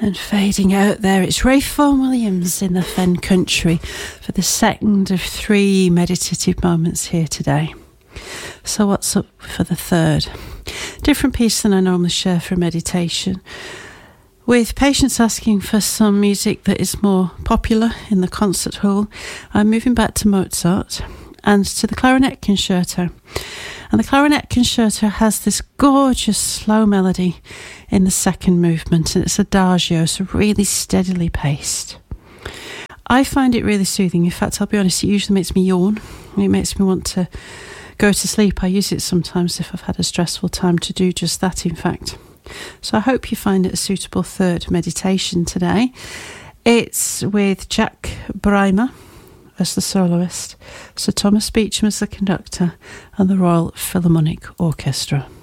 And fading out there, it's Rafe Vaughan Williams in the Fen Country for the second of 3 meditative moments here today. So what's up for the third? Different piece than I normally share for meditation, with patients asking for some music that is more popular in the concert hall. I'm moving back to Mozart and to the clarinet concerto. And the clarinet concerto has this gorgeous slow melody in the second movement, and it's adagio, so really steadily paced. I find it really soothing. In fact, I'll be honest, it usually makes me yawn. It makes me want to go to sleep. I use it sometimes if I've had a stressful time to do just that, in fact. So I hope you find it a suitable third meditation today. It's with Jack Brymer as the soloist, Sir Thomas Beecham as the conductor, and the Royal Philharmonic Orchestra.